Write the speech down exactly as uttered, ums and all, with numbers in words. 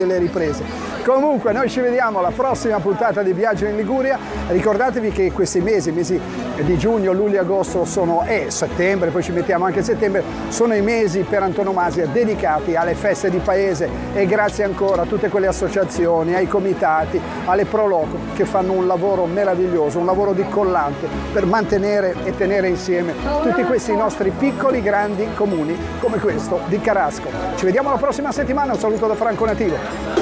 le riprese. Comunque noi ci vediamo alla prossima puntata di Viaggio in Liguria. Ricordatevi che questi mesi, mesi di giugno, luglio, agosto sono, e eh, settembre, poi ci mettiamo anche settembre, sono i mesi per antonomasia dedicati alle feste di paese, e grazie ancora a tutte quelle associazioni, ai comitati, alle Proloco che fanno un lavoro meraviglioso, un lavoro di collante per mantenere e tenere insieme tutti questi nostri piccoli grandi comuni come questo di Carasco. Ci vediamo la prossima settimana, un saluto da Franco Nativo.